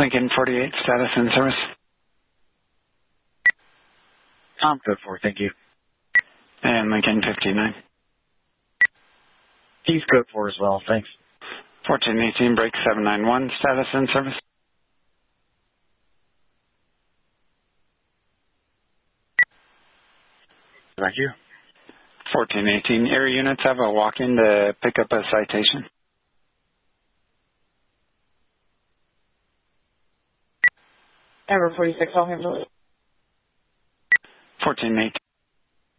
Lincoln 48, status in service. I'm good for it, thank you. And Lincoln 59. He's good for as well, thanks. 1418, break 791, status in service. Thank you. 1418, air units have a walk-in to pick up a citation. Ever 46, I'll handle it. 1418.